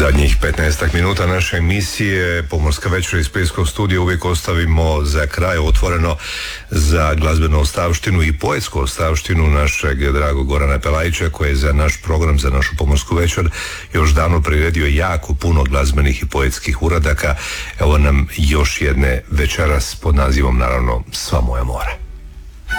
Zadnjih 15 minuta naše emisije Pomorska večera iz Splitskog studija uvijek ostavimo za kraj otvoreno za glazbenu ostavštinu i poetsku ostavštinu našeg dragog Gorana Pelajića, koji je za naš program, za našu Pomorsku večer još davno priredio jako puno glazbenih i poetskih uradaka. Evo nam još jedne večeras pod nazivom naravno Sva moja mora.